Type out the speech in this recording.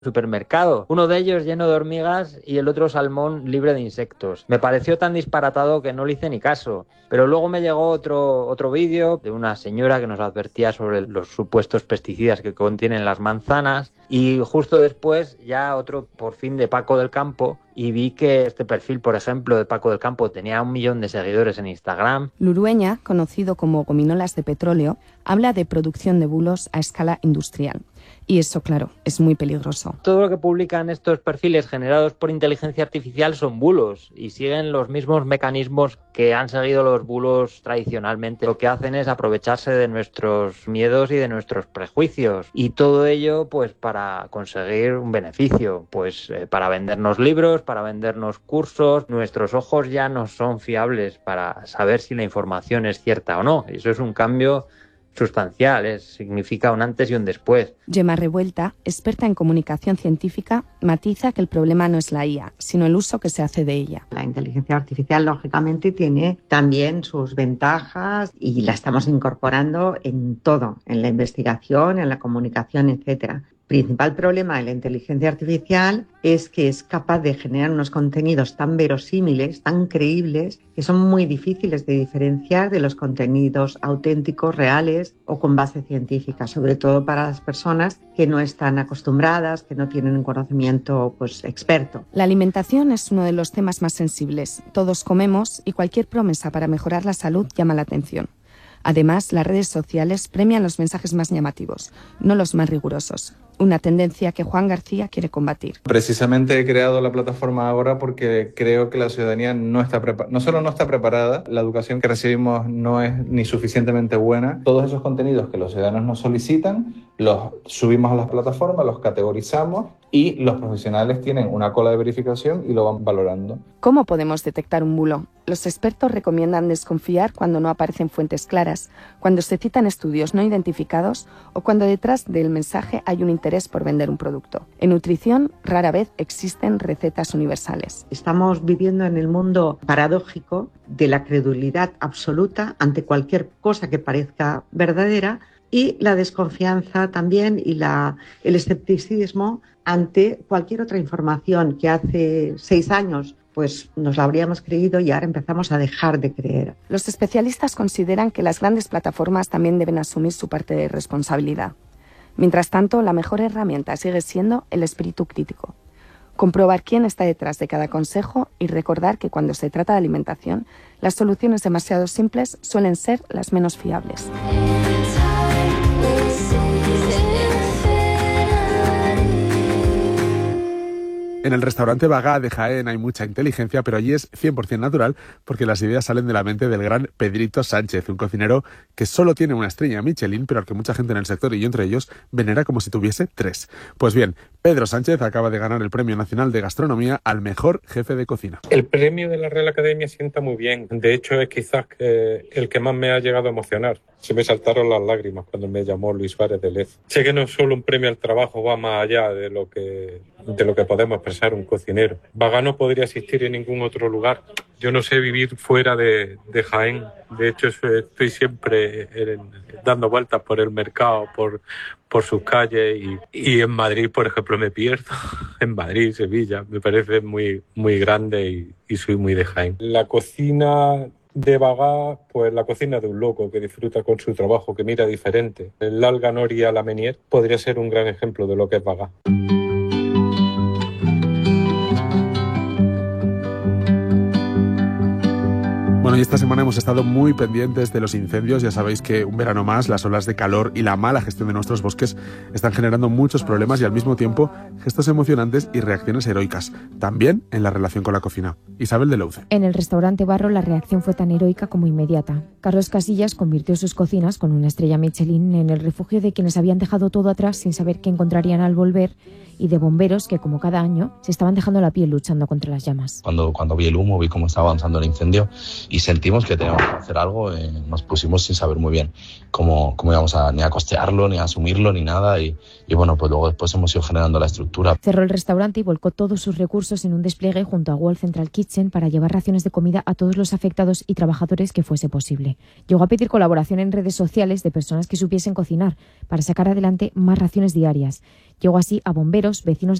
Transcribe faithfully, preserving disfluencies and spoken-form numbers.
supermercado, uno de ellos lleno de hormigas y el otro salmón libre de insectos. Me pareció tan disparatado que no le hice ni caso, pero luego me llegó otro, otro vídeo de una señora que nos advertía sobre los supuestos pesticidas que contienen las manzanas, y justo después ya otro por fin de Paco del Campo, y vi que este perfil, por ejemplo, de Paco del Campo tenía un millón de seguidores en Instagram. Lurueña, conocido como Gominolas de Petróleo, habla de producción de bulos a escala industrial. Y eso, claro, es muy peligroso. Todo lo que publican estos perfiles generados por inteligencia artificial son bulos y siguen los mismos mecanismos que han seguido los bulos tradicionalmente. Lo que hacen es aprovecharse de nuestros miedos y de nuestros prejuicios, y todo ello pues para conseguir un beneficio, pues eh, para vendernos libros, para vendernos cursos. Nuestros ojos ya no son fiables para saber si la información es cierta o no. Eso es un cambio sustancial, es, significa un antes y un después. Gemma Revuelta, experta en comunicación científica, matiza que el problema no es la I A, sino el uso que se hace de ella. La inteligencia artificial, lógicamente, tiene también sus ventajas y la estamos incorporando en todo, en la investigación, en la comunicación, etcétera. El principal problema de la inteligencia artificial es que es capaz de generar unos contenidos tan verosímiles, tan creíbles, que son muy difíciles de diferenciar de los contenidos auténticos, reales o con base científica, sobre todo para las personas que no están acostumbradas, que no tienen un conocimiento pues, experto. La alimentación es uno de los temas más sensibles. Todos comemos y cualquier promesa para mejorar la salud llama la atención. Además, las redes sociales premian los mensajes más llamativos, no los más rigurosos. Una tendencia que Juan García quiere combatir. Precisamente he creado la plataforma ahora porque creo que la ciudadanía no está preparada, no solo no está preparada, la educación que recibimos no es ni suficientemente buena. Todos esos contenidos que los ciudadanos nos solicitan, los subimos a las plataformas, los categorizamos y los profesionales tienen una cola de verificación y lo van valorando. ¿Cómo podemos detectar un bulo? Los expertos recomiendan desconfiar cuando no aparecen fuentes claras, cuando se citan estudios no identificados o cuando detrás del mensaje hay un interés por vender un producto. En nutrición, rara vez existen recetas universales. Estamos viviendo en el mundo paradójico de la credulidad absoluta ante cualquier cosa que parezca verdadera y la desconfianza también y la, el escepticismo ante cualquier otra información que hace seis años pues nos la habríamos creído y ahora empezamos a dejar de creer. Los especialistas consideran que las grandes plataformas también deben asumir su parte de responsabilidad. Mientras tanto, la mejor herramienta sigue siendo el espíritu crítico. Comprobar quién está detrás de cada consejo y recordar que cuando se trata de alimentación, las soluciones demasiado simples suelen ser las menos fiables. En el restaurante Bagá de Jaén hay mucha inteligencia, pero allí es cien por ciento natural porque las ideas salen de la mente del gran Pedrito Sánchez, un cocinero que solo tiene una estrella Michelin, pero al que mucha gente en el sector, y yo entre ellos, venera como si tuviese tres. Pues bien, Pedro Sánchez acaba de ganar el Premio Nacional de Gastronomía al mejor jefe de cocina. El premio de la Real Academia sienta muy bien. De hecho, es quizás que el que más me ha llegado a emocionar. Se me saltaron las lágrimas cuando me llamó Luis Suárez de Lez. Sé que no es solo un premio al trabajo, va más allá de lo que, de lo que podemos expresar un cocinero. Bagá no podría existir en ningún otro lugar. Yo no sé vivir fuera de, de Jaén. De hecho, estoy siempre en, dando vueltas por el mercado, por, por sus calles. Y, y en Madrid, por ejemplo, me pierdo. En Madrid, Sevilla, me parece muy, muy grande y, y soy muy de Jaén. La cocina de Bagá, pues la cocina de un loco que disfruta con su trabajo, que mira diferente. El Alga Nori a la Menier podría ser un gran ejemplo de lo que es Bagá. Bueno, y esta semana hemos estado muy pendientes de los incendios. Ya sabéis que un verano más, las olas de calor y la mala gestión de nuestros bosques están generando muchos problemas y al mismo tiempo gestos emocionantes y reacciones heroicas, también en la relación con la cocina. Isabel de Louce. En el restaurante Barro la reacción fue tan heroica como inmediata. Carlos Casillas convirtió sus cocinas con una estrella Michelin en el refugio de quienes habían dejado todo atrás sin saber qué encontrarían al volver, y de bomberos que, como cada año, se estaban dejando la piel luchando contra las llamas. Cuando, cuando vi el humo, vi cómo estaba avanzando el incendio y sentimos que teníamos que hacer algo, eh, nos pusimos sin saber muy bien cómo, cómo íbamos a ni a costearlo, ni a asumirlo, ni nada, y, y bueno, pues luego después hemos ido generando la estructura. Cerró el restaurante y volcó todos sus recursos en un despliegue junto a World Central Kitchen para llevar raciones de comida a todos los afectados y trabajadores que fuese posible. Llegó a pedir colaboración en redes sociales de personas que supiesen cocinar para sacar adelante más raciones diarias. Llegó así a bomberos, vecinos